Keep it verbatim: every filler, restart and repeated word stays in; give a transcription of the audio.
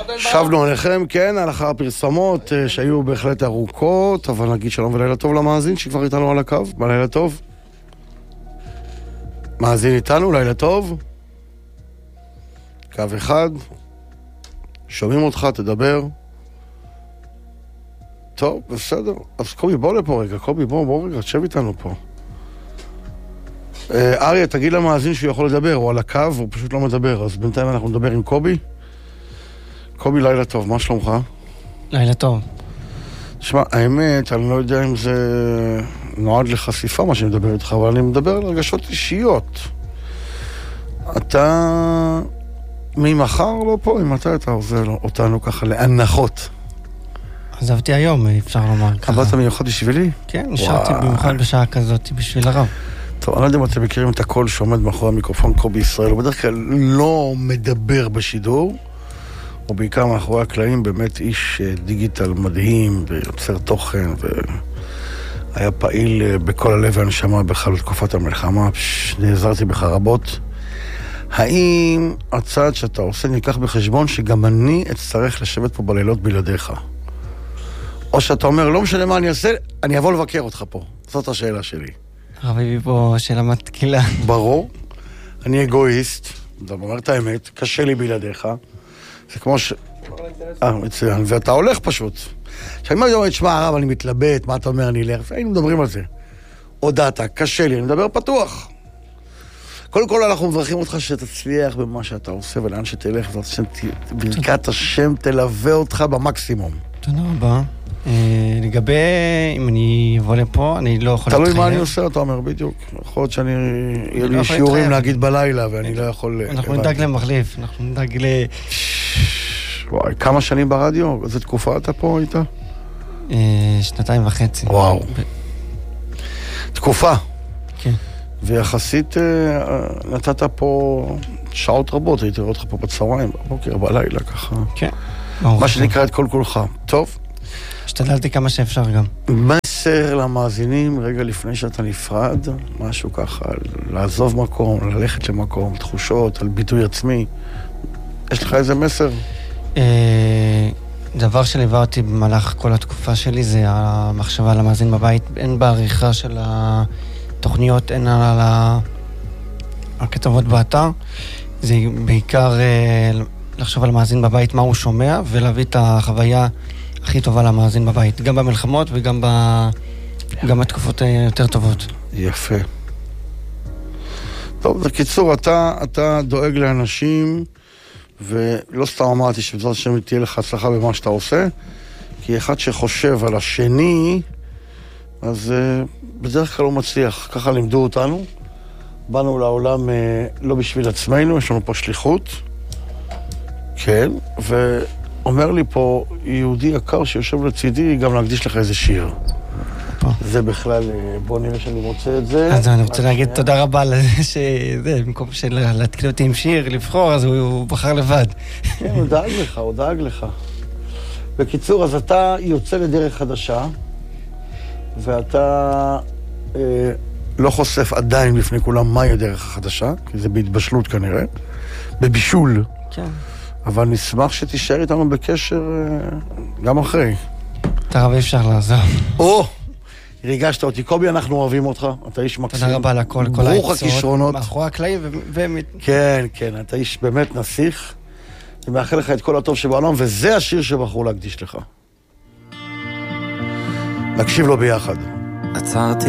שבנו עליכם, כן, על אחר הפרסומות שהיו בהחלט ארוכות, אבל נגיד שלום ולילה טוב למאזין שכבר איתנו על הקו. בלילה טוב. מאזין איתנו, לילה טוב. קו אחד. שומעים אותך, תדבר. טוב, בסדר. אז קובי, בוא לפה רגע. קובי, בוא, בוא רגע, תשב איתנו פה. אריה, תגיד למאזין שהוא יכול לדבר, הוא על הקו, הוא פשוט לא מדבר, אז בינתיים אנחנו נדבר עם קובי. קובי, לילה טוב, מה שלומך? לילה טוב. תשמע, האמת, אני לא יודע אם זה נועד לחשיפה מה שאני מדבר איתך, אבל אני מדבר על רגשות אישיות. אתה ממחר לא פה, אם אתה אתה עוזר אותנו ככה להנחות. עזבתי היום, אפשר לומר ככה. עבדת מיוחד בשבילי? כן, נשארתי במיוחד בשעה כזאת בשביל הרב. טוב, אני לא יודע אם אתם מכירים את הקול שעומד מאחורי המיקרופון קובי ישראל, הוא בדרך כלל לא מדבר בשידור, הוא בעיקר מאחורי הקלעים באמת איש דיגיטל מדהים ויוצר תוכן, והיה פעיל בכל הלב והנשמה בכלל בתקופת המלחמה, נעזרתי בך רבות. האם הצעד שאתה עושה ניקח בחשבון שגם אני אצטרך לשבת פה בלילות בלעדיך? או שאתה אומר, לא משנה מה אני אעשה, אני אבוא לבקר אותך פה. זאת השאלה שלי. רביבי פה שאלה מתקילה. ברור. אני אגואיסט, אתה אומר את האמת, קשה לי בלעדיך. זה כמו ש... אה, מצוין. ואתה הולך פשוט. שאני אומר, תשמע הרב, אני מתלבט, מה אתה אומר, אני אלך? היינו מדברים על זה. הודעת, קשה לי, אני מדבר פתוח. קודם כל אנחנו מברכים אותך שתצליח במה שאתה עושה ולאן שתלך, ברכת השם תלווה אותך במקסימום. תודה רבה. לגבי, אם אני אבוא לפה, אני לא יכול להתחייב. תלוי מה אני עושה, אתה אומר, בדיוק. יכול להיות שאני, יהיה לי שיעורים להגיד בלילה, ואני לא יכול... אנחנו נדאג למחליף, אנחנו נדאג ל... וואי, כמה שנים ברדיו? איזה תקופה אתה פה איתה? שנתיים וחצי. וואו. תקופה. כן. ויחסית נתת פה שעות רבות, הייתי רואה אותך פה בצהריים, בבוקר, בלילה, ככה. כן. מה שנקרא את כל כולך. טוב. השתדלתי כמה שאפשר גם. מסר למאזינים, רגע לפני שאתה נפרד, משהו ככה, לעזוב מקום, ללכת למקום, תחושות, על ביטוי עצמי. יש לך איזה מסר? דבר שליווה אותי במהלך כל התקופה שלי, זה המחשבה על המאזין בבית, אין בעריכה של התוכניות, אין על הכתבות באתר. זה בעיקר לחשוב על המאזין בבית, מה הוא שומע, ולהביא את החוויה הכי טובה למאזין בבית, גם במלחמות וגם ב... גם בתקופות יותר טובות. יפה. טוב, בקיצור, אתה, אתה דואג לאנשים, ולא סתם אמרתי שבזאת השם תהיה לך הצלחה במה שאתה עושה, כי אחד שחושב על השני, אז uh, בדרך כלל הוא מצליח. ככה לימדו אותנו. באנו לעולם uh, לא בשביל עצמנו, יש לנו פה שליחות. כן, ו... אומר לי פה יהודי יקר שיושב לצידי גם להקדיש לך איזה שיר. פה. זה בכלל, בוא נראה שאני רוצה את זה. אז אני רוצה להגיד תודה רבה לזה שזה, במקום של להתקיל אותי עם שיר, לבחור, אז הוא בחר לבד. כן, הוא דאג לך, הוא דאג לך. בקיצור, אז אתה יוצא לדרך חדשה, ואתה אה, לא חושף עדיין לפני כולם מהי הדרך החדשה, כי זה בהתבשלות כנראה, בבישול. כן. אבל נשמח שתישאר איתנו בקשר גם אחרי. אתה רבה אפשר לעזור. או, ריגשת אותי. קובי, אנחנו אוהבים אותך. אתה איש מקסים. תודה רבה לכל, כל ברוך הכישרונות. מאחורי הקלעים ו... כן, כן, אתה איש באמת נסיך. אני מאחל לך את כל הטוב שבעולם, וזה השיר שבחרו להקדיש לך. נקשיב לו ביחד. עצרתי